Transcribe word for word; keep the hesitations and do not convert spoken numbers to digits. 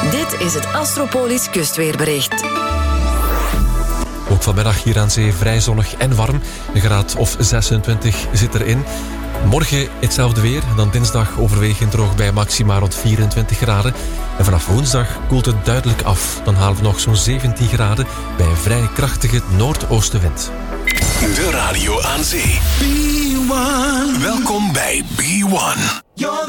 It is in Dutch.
Dit is het Astropolis kustweerbericht. Ook vanmiddag hier aan zee vrij zonnig en warm. Een graad of zesentwintig zit erin. Morgen hetzelfde weer. Dan dinsdag overwegend droog bij maxima rond vierentwintig graden. En vanaf woensdag koelt het duidelijk af. Dan halen we nog zo'n zeventien graden bij een vrij krachtige noordoostenwind. De radio aan zee. B one. Welkom bij B one.